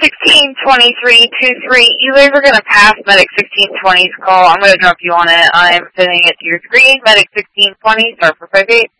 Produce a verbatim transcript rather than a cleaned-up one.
sixteen twenty-three two three, you guys are going to pass Medic sixteen twenty's call. I'm going to drop you on it. I'm sending it to your screen. Medic sixteen twenty, start for five eight.